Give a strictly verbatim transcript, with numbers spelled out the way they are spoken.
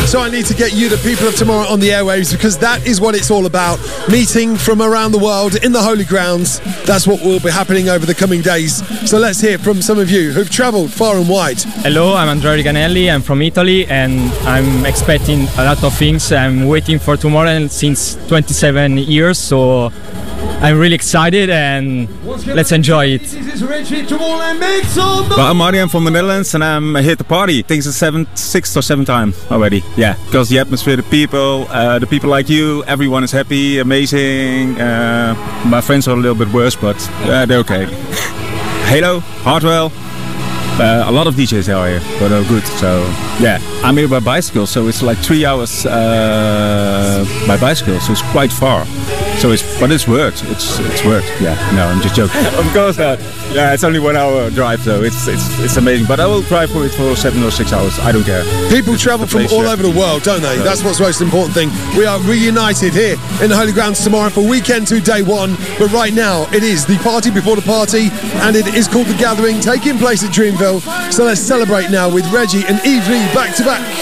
So I need to get you, the people of tomorrow, on the airwaves, because that is what it's all about. Meeting from around the world in the Holy Grounds. That's what will be happening over the coming days. So let's hear from some of you who've travelled far and wide. Hello, I'm Andrea Riganelli. I'm from Italy, and I'm expecting a lot of things. I'm waiting for tomorrow since twenty-seven years, so I'm really excited, and let's enjoy it. Well, I'm Marty, I'm from the Netherlands, and I'm here to party. I think it's the seventh, sixth or seventh time already. Yeah, because the atmosphere, the people, uh, the people like you, everyone is happy, amazing. Uh, my friends are a little bit worse, but uh, they're okay. Halo, Hardwell, uh, a lot of D Js are here, but they're good. So yeah, I'm here by bicycle, so it's like three hours uh, by bicycle, so it's quite far. So it's, but it's worked. It's it's worked. Yeah. No, I'm just joking. Of course not. Yeah, it's only one hour drive, so it's it's it's amazing. But I will drive for it for seven or six hours. I don't care. People it's travel from all over the world, don't they? So that's what's the most important thing. We are reunited here in the Holy Grounds tomorrow for weekend two, day one. But right now, it is the party before the party, and it is called The Gathering, taking place at Dreamville. So let's celebrate now with Reggie and Evie back to back.